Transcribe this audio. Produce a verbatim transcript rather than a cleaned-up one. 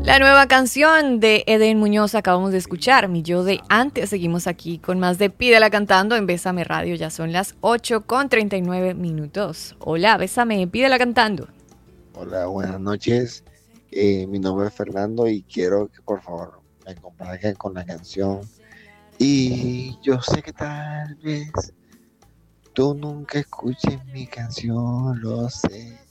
La nueva canción de Eden Muñoz acabamos de escuchar, Mi Yo de Antes. Seguimos aquí con más de Pídela Cantando en Bésame Radio. Ya son las ocho con treinta y nueve minutos. Hola, Bésame, Pídela Cantando. Hola, buenas noches. Eh, mi nombre es Fernando y quiero que por favor me complazcan con la canción. Y yo sé que tal vez tú nunca escuches mi canción, lo sé.